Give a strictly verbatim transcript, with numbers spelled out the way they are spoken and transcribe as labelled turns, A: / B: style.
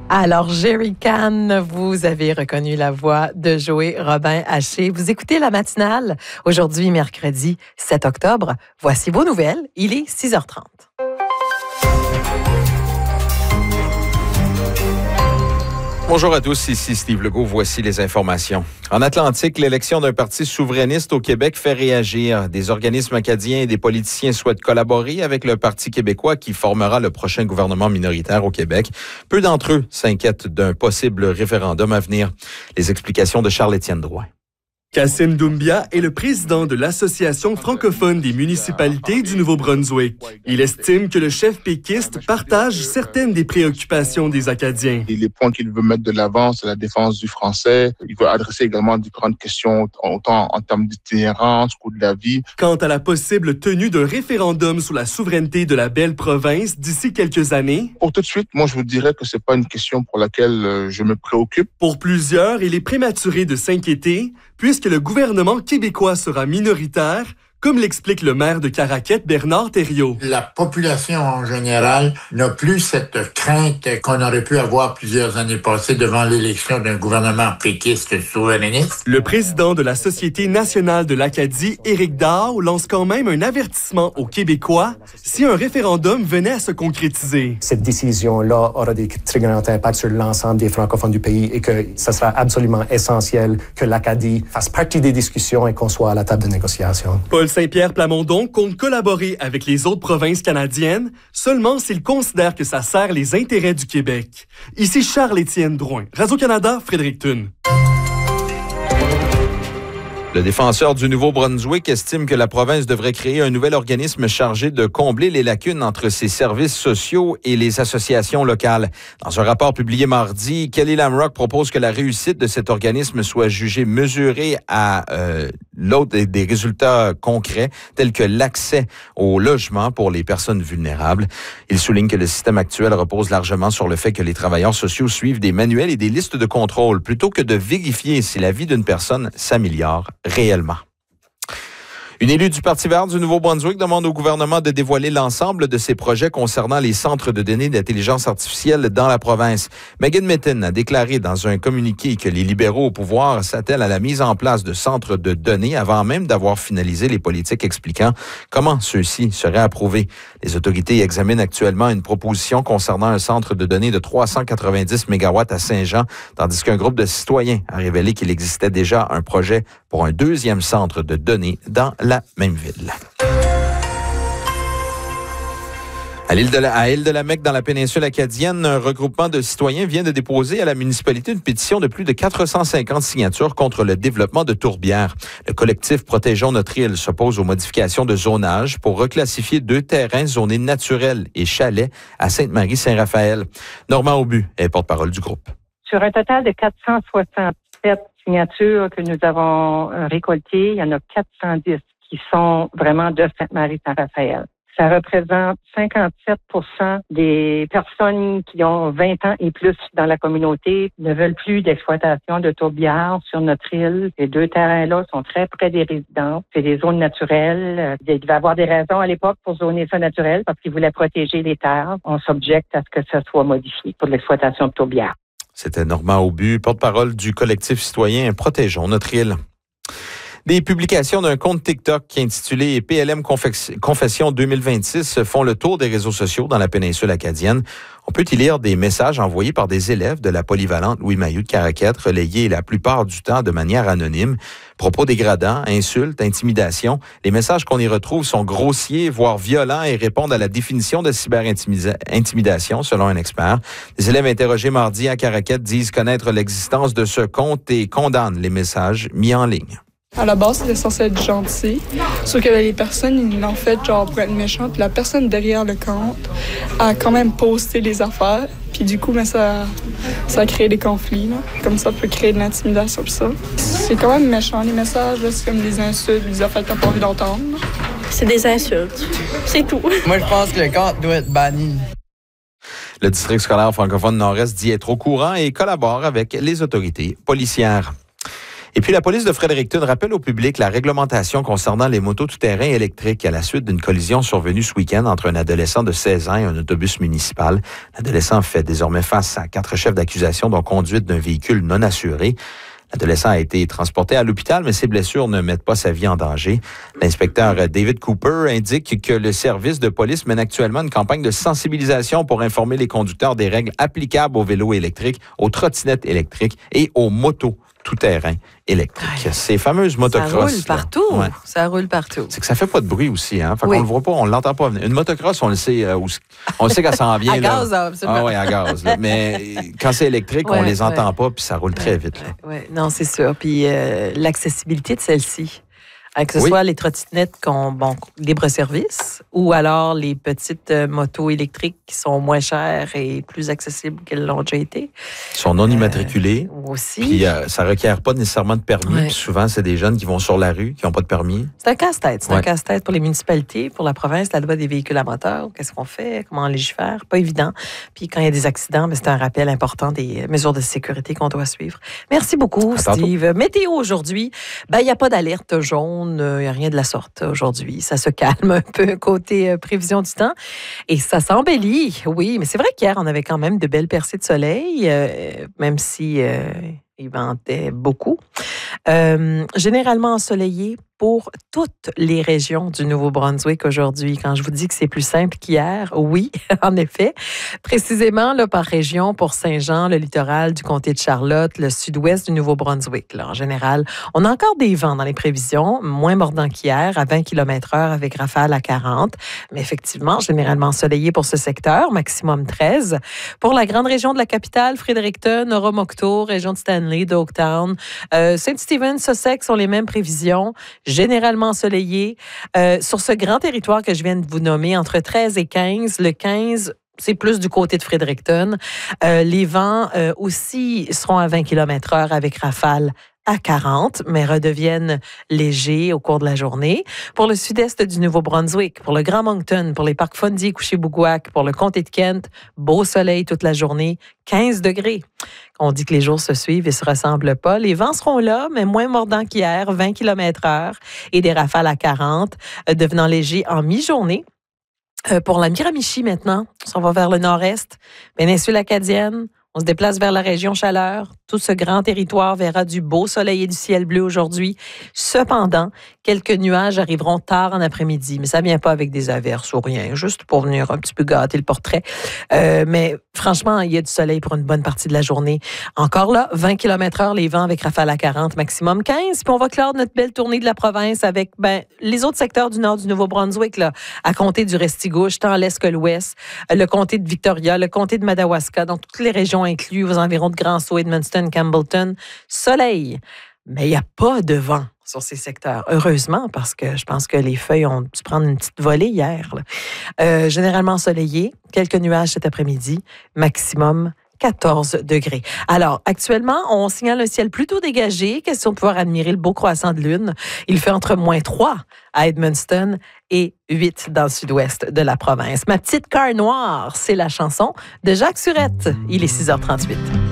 A: Alors, Jerry Can, vous avez reconnu la voix de Joé Robin-Haché. Vous écoutez la matinale. Aujourd'hui, mercredi sept octobre. Voici vos nouvelles. Il est six heures trente.
B: Bonjour à tous, ici Steve Legault. Voici les informations. En Atlantique, l'élection d'un parti souverainiste au Québec fait réagir. Des organismes acadiens et des politiciens souhaitent collaborer avec le Parti québécois qui formera le prochain gouvernement minoritaire au Québec. Peu d'entre eux s'inquiètent d'un possible référendum à venir. Les explications de Charles-Étienne Drouin.
C: Kassim Doumbia est le président de l'Association francophone des municipalités du Nouveau-Brunswick. Il estime que le chef péquiste partage certaines des préoccupations des Acadiens.
D: Et les points qu'il veut mettre de l'avant, c'est la défense du français. Il veut adresser également différentes questions, autant en termes d'itinérance, coût de la vie.
C: Quant à la possible tenue d'un référendum sur la souveraineté de la belle province d'ici quelques années,
D: pour tout de suite, moi, je vous dirais que c'est pas une question pour laquelle je me préoccupe.
C: Pour plusieurs, il est prématuré de s'inquiéter, puisque le gouvernement québécois sera minoritaire, comme l'explique le maire de Caraquette, Bernard Thériault.
E: La population en général n'a plus cette crainte qu'on aurait pu avoir plusieurs années passées devant l'élection d'un gouvernement péquiste souverainiste.
C: Le président de la Société nationale de l'Acadie, Éric Daou, lance quand même un avertissement aux Québécois si un référendum venait à se concrétiser.
F: Cette décision-là aura des très grands impacts sur l'ensemble des francophones du pays et que ce sera absolument essentiel que l'Acadie fasse partie des discussions et qu'on soit à la table de négociation.
C: Paul Saint-Pierre Plamondon compte collaborer avec les autres provinces canadiennes, seulement s'il considère que ça sert les intérêts du Québec. Ici Charles-Étienne Drouin, Radio-Canada, Fredericton.
B: Le défenseur du Nouveau-Brunswick estime que la province devrait créer un nouvel organisme chargé de combler les lacunes entre ses services sociaux et les associations locales. Dans un rapport publié mardi, Kelly Lamrock propose que la réussite de cet organisme soit jugée mesurée à euh, l'aune des, des résultats concrets, tels que l'accès au logement pour les personnes vulnérables. Il souligne que le système actuel repose largement sur le fait que les travailleurs sociaux suivent des manuels et des listes de contrôle plutôt que de vérifier si la vie d'une personne s'améliore réellement. Une élue du Parti vert du Nouveau-Brunswick demande au gouvernement de dévoiler l'ensemble de ses projets concernant les centres de données d'intelligence artificielle dans la province. Megan Mitton a déclaré dans un communiqué que les libéraux au pouvoir s'attellent à la mise en place de centres de données avant même d'avoir finalisé les politiques expliquant comment ceux-ci seraient approuvés. Les autorités examinent actuellement une proposition concernant un centre de données de trois cent quatre-vingt-dix mégawatts à Saint-Jean, tandis qu'un groupe de citoyens a révélé qu'il existait déjà un projet pour un deuxième centre de données dans la même ville. À l'île de la, à Île-de-la-Mecque, dans la péninsule acadienne, un regroupement de citoyens vient de déposer à la municipalité une pétition de plus de quatre cent cinquante signatures contre le développement de tourbières. Le collectif Protégeons notre île s'oppose aux modifications de zonage pour reclassifier deux terrains zonés naturels et chalets à Sainte-Marie-Saint-Raphaël. Normand Aubu est porte-parole du groupe.
G: Sur un total de quatre cent soixante-sept signatures que nous avons récoltées, il y en a quatre cent dix qui sont vraiment de Sainte-Marie-Saint-Raphaël. Ça représente cinquante-sept pour cent des personnes qui ont vingt ans et plus dans la communauté ne veulent plus d'exploitation de tourbières sur notre île. Ces deux terrains-là sont très près des résidences. C'est des zones naturelles. Il devait y avoir des raisons à l'époque pour zoner ça naturel parce qu'ils voulaient protéger les terres. On s'objecte à ce que ça soit modifié pour l'exploitation de tourbières.
B: C'était Normand Aubu, porte-parole du collectif citoyen Protégeons notre île. Des publications d'un compte TikTok intitulé P L M Confession deux mille vingt-six font le tour des réseaux sociaux dans la péninsule acadienne. On peut y lire des messages envoyés par des élèves de la polyvalente Louis Mailloux de Caraquette, relayés la plupart du temps de manière anonyme. Propos dégradants, insultes, intimidations. Les messages qu'on y retrouve sont grossiers, voire violents et répondent à la définition de cyberintimidation, selon un expert. Les élèves interrogés mardi à Caraquette disent connaître l'existence de ce compte et condamnent les messages mis en ligne.
H: À la base, c'était censé être gentil. Sauf que les personnes, ils l'ont fait genre pour être méchants. Puis la personne derrière le compte a quand même posté les affaires. Puis du coup, ben, ça, ça a créé des conflits. Là. Comme ça, peut créer de l'intimidation. Puis ça. C'est quand même méchant, les messages. Là. C'est comme des insultes, des affaires que t'as pas envie d'entendre.
I: C'est des insultes. C'est tout.
J: Moi, je pense que le compte doit être banni.
B: Le district scolaire francophone Nord-Est dit être au courant et collabore avec les autorités policières. Et puis, la police de Fredericton rappelle au public la réglementation concernant les motos tout-terrain électriques à la suite d'une collision survenue ce week-end entre un adolescent de seize ans et un autobus municipal. L'adolescent fait désormais face à quatre chefs d'accusation, dont conduite d'un véhicule non assuré. L'adolescent a été transporté à l'hôpital, mais ses blessures ne mettent pas sa vie en danger. L'inspecteur David Cooper indique que le service de police mène actuellement une campagne de sensibilisation pour informer les conducteurs des règles applicables aux vélos électriques, aux trottinettes électriques et aux motos tout-terrain électriques. Ces fameuses motocross.
A: Ça roule partout. Ouais. Ça roule partout.
B: C'est que ça fait pas de bruit aussi, hein. Fait
A: oui.
B: qu'on le voit pas, on l'entend pas venir. Une motocross, on le sait, euh, où, on le sait qu'elle s'en vient.
A: à
B: là.
A: gaz, absolument.
B: Ah oui, à gaz. Là. Mais quand c'est électrique, ouais, on les entend
A: ouais.
B: pas, puis ça roule très
A: ouais,
B: vite. Là.
A: Ouais, ouais. Non, c'est sûr. Puis euh, l'accessibilité de celle-ci. Que ce oui. soit les trottinettes qui ont bon, libre-service ou alors les petites euh, motos électriques qui sont moins chères et plus accessibles qu'elles l'ont déjà été.
B: Ils sont non immatriculés.
A: Euh, aussi.
B: Puis euh, ça ne requiert pas nécessairement de permis.
A: Ouais.
B: Puis souvent, c'est des jeunes qui vont sur la rue, qui n'ont pas de permis.
A: C'est un casse-tête. C'est
B: ouais.
A: un casse-tête pour les municipalités, pour la province, la loi des véhicules à moteur. Qu'est-ce qu'on fait? Comment on légifère? Pas évident. Puis quand il y a des accidents, bien, c'est un rappel important des mesures de sécurité qu'on doit suivre. Merci beaucoup,
B: à
A: Steve.
B: Tantôt.
A: Météo aujourd'hui, ben, il n'y a pas d'alerte jaune. Il n'y a rien de la sorte aujourd'hui. Ça se calme un peu côté euh, prévision du temps. Et ça s'embellit, oui. Mais c'est vrai qu'hier, on avait quand même de belles percées de soleil, euh, même si euh, il ventait beaucoup. Euh, généralement ensoleillé pour toutes les régions du Nouveau-Brunswick aujourd'hui. Quand je vous dis que c'est plus simple qu'hier, oui, en effet. Précisément, là, par région, pour Saint-Jean, le littoral du comté de Charlotte, le sud-ouest du Nouveau-Brunswick. Là, en général, on a encore des vents dans les prévisions, moins mordants qu'hier, à vingt kilomètres heure avec rafales à quarante. Mais effectivement, généralement ensoleillé pour ce secteur, maximum treize. Pour la grande région de la capitale, Fredericton, Oromocto, région de Stanley, Dogtown, euh, Saint-Stephen, Sussex ont les mêmes prévisions. Généralement ensoleillé. Euh, sur ce grand territoire que je viens de vous nommer, entre treize et quinze, le quinze, c'est plus du côté de Fredericton. Euh, les vents euh, aussi seront à vingt kilomètres heure avec rafales à quarante, mais redeviennent légers au cours de la journée. Pour le sud-est du Nouveau-Brunswick, pour le Grand Moncton, pour les parcs Fundy et Couchébouguac, pour le comté de Kent, beau soleil toute la journée, quinze degrés. On dit que les jours se suivent et se ressemblent pas. Les vents seront là, mais moins mordants qu'hier, vingt kilomètres heure et des rafales à quarante, euh, devenant légers en mi-journée. Euh, pour la Miramichi maintenant, on s'en va vers le nord-est, péninsule acadienne. On se déplace vers la région Chaleur. Tout ce grand territoire verra du beau soleil et du ciel bleu aujourd'hui. Cependant, quelques nuages arriveront tard en après-midi, mais ça ne vient pas avec des averses ou rien, juste pour venir un petit peu gâter le portrait. Euh, mais franchement, il y a du soleil pour une bonne partie de la journée. Encore là, vingt kilomètres heure, les vents avec rafales à quarante, maximum quinze. Puis on va clore notre belle tournée de la province avec ben, les autres secteurs du nord du Nouveau-Brunswick, là, à compter du Restigouche, tant à l'est que l'ouest, le comté de Victoria, le comté de Madawaska, dans toutes les régions inclus aux environs de Grand-Sault, Edmundston, Campbellton. Soleil, mais il n'y a pas de vent sur ces secteurs. Heureusement, parce que je pense que les feuilles ont dû prendre une petite volée hier. Euh, généralement ensoleillé, quelques nuages cet après-midi, maximum quatorze degrés. Alors, actuellement, on signale un ciel plutôt dégagé, question de pouvoir admirer le beau croissant de lune. Il fait entre moins trois à Edmundston et huit dans le sud-ouest de la province. Ma petite car noire, c'est la chanson de Jacques Surette. Il est six heures trente-huit.